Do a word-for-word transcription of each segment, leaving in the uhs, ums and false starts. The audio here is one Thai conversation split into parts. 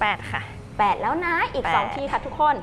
แปดค่ะแปดแล้วนะอีกสองทีค่ะทุกคน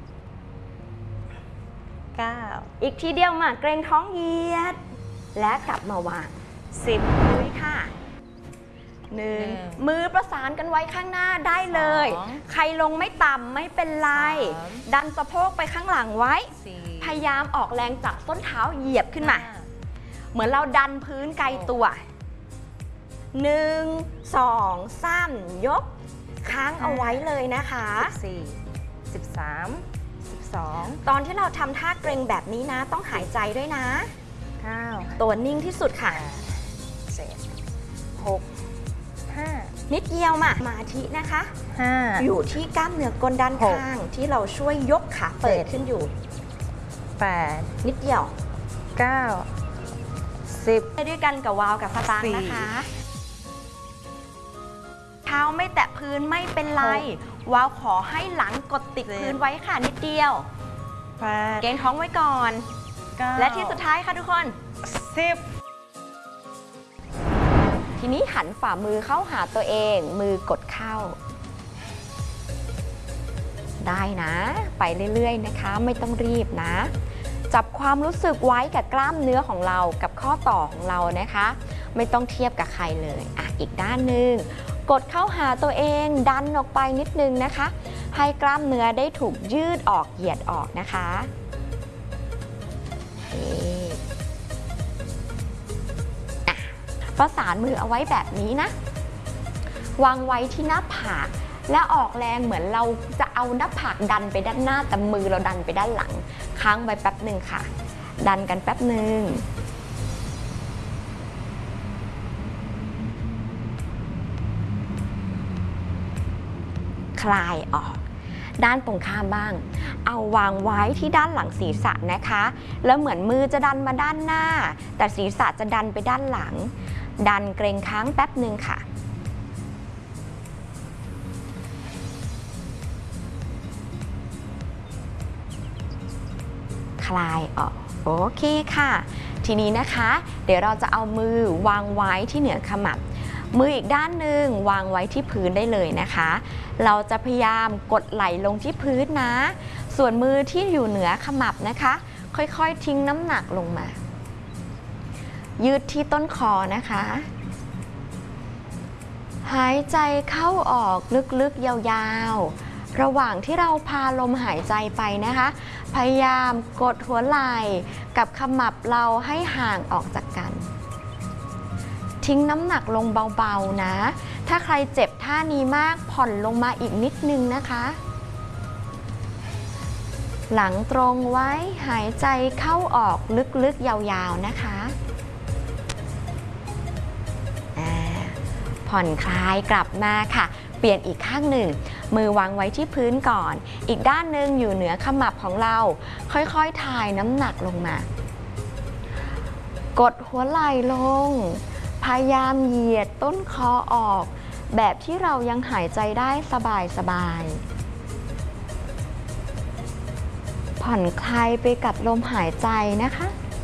เก้าอีกทีเดียวมาเกรงท้องเหยียดและกลับมาวางสิบลุยค่ะหนึ่งมือประสานกันไว้ข้างหน้าได้เลยใครลงไม่ต่ำไม่เป็นไรดันสะโพกไปข้างหลังไว้พยายามออกแรงจากส้นเท้าเหยียบขึ้นมาเหมือนเราดันพื้นไกลตัวหนึ่งสองสามยกค้างเอาไว้เลยนะคะสี่สิบสามสิบสองตอนที่เราทำท่าเกรงแบบนี้นะต้องหายใจด้วยนะเก้าตัวนิ่งที่สุดค่ะเจ็ดหกห้านิดเดียวมาสมาธินะคะห้าอยู่ที่กล้ามเนื้อก้นด้านข้างที่เราช่วยยกขาเปิดขึ้นอยู่แปดนิดเดียวเก้าสิบไปด้วยกันกับวาวกับสตางค์นะคะเท้าไม่แตะพื้นไม่เป็นไรวาวขอให้หลังกดติดพื้นไว้ค่ะนิดเดียวเกรงท้องไว้ก่อนและที่สุดท้ายค่ะทุกคนสิบทีนี้หันฝ่ามือเข้าหาตัวเองมือกดเข้าได้นะไปเรื่อยๆนะคะไม่ต้องรีบนะจับความรู้สึกไว้กับกล้ามเนื้อของเรากับข้อต่อของเรานะคะไม่ต้องเทียบกับใครเลยอ่ะอีกด้านหนึ่งกดเข้าหาตัวเองดันออกไปนิดนึงนะคะให้กล้ามเนื้อได้ถูกยืดออกเหยียดออกนะคะประสานมือเอาไว้แบบนี้นะวางไว้ที่หน้าผากและออกแรงเหมือนเราจะเอาหน้าผากดันไปด้านหน้าแต่มือเราดันไปด้านหลังค้างไว้แป๊บหนึ่งค่ะดันกันแป๊บหนึ่งคลายออกด้านตรงข้ามบ้างเอาวางไว้ที่ด้านหลังศีรษะนะคะแล้วเหมือนมือจะดันมาด้านหน้าแต่ศีรษะจะดันไปด้านหลังดันเกรงค้างแป๊บหนึ่งค่ะคลายออกโอเคค่ะทีนี้นะคะเดี๋ยวเราจะเอามือวางไว้ที่เหนือขมับมืออีกด้านหนึ่งวางไว้ที่พื้นได้เลยนะคะเราจะพยายามกดไหล่ลงที่พื้นนะส่วนมือที่อยู่เหนือขมับนะคะค่อยๆทิ้งน้ำหนักลงมายืดที่ต้นคอนะคะหายใจเข้าออกลึกๆยาวๆระหว่างที่เราพาลมหายใจไปนะคะพยายามกดหัวไหล่กับขมับเราให้ห่างออกจากกันทิ้งน้ำหนักลงเบาๆนะถ้าใครเจ็บท่านี้มากผ่อนลงมาอีกนิดนึงนะคะหลังตรงไว้หายใจเข้าออกลึกๆยาวๆนะคะผ่อนคลายกลับมาค่ะเปลี่ยนอีกข้างหนึ่งมือวางไว้ที่พื้นก่อนอีกด้านหนึ่งอยู่เหนือขมับของเราค่อยๆถ่ายน้ำหนักลงมากดหัวไหล่ลงพยายามเหยียดต้นคอออกแบบที่เรายังหายใจได้สบายๆผ่อนคลายไปกับลมหายใจนะคะ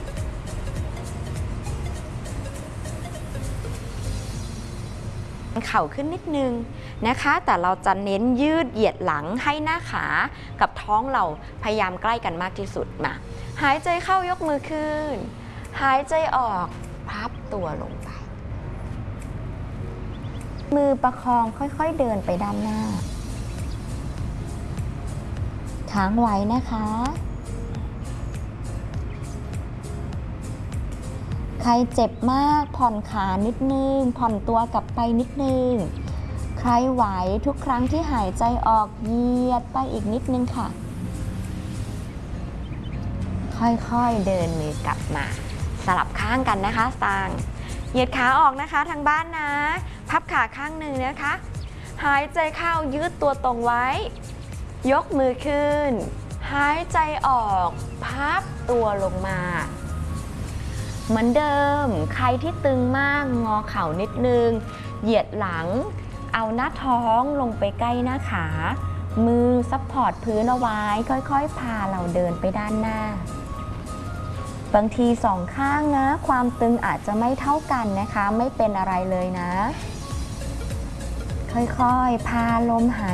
เข่าขึ้นนิดนึงนะคะแต่เราจะเน้นยืดเหยียดหลังให้หน้าขากับท้องเราพยายามใกล้กันมากที่สุดมาหายใจเข้ายกมือขึ้นหายใจออกพับตัวลงไปมือประคองค่อยๆเดินไปด้านหน้าค้างไว้นะคะใครเจ็บมากผ่อนขานิดนึงผ่อนตัวกลับไปนิดนึงใครไหวทุกครั้งที่หายใจออกเหยียดไปอีกนิดนึงค่ะค่อยๆเดินมือกลับมาสลับข้างกันนะคะสตางค์เหยียดขาออกนะคะทางบ้านนะพับขาข้างหนึ่งนะคะหายใจเข้ายืดตัวตรงไว้ยกมือขึ้นหายใจออกพับตัวลงมาเหมือนเดิมใครที่ตึงมากงอเข่านิดนึงเหยียดหลังเอาหน้าท้องลงไปใกล้หน้าขามือซัพพอร์ตพื้นเอาไว้ค่อยๆพาเราเดินไปด้านหน้าบางทีสองข้างนะความตึงอาจจะไม่เท่ากันนะคะไม่เป็นอะไรเลยนะค่อยๆพาลมหาย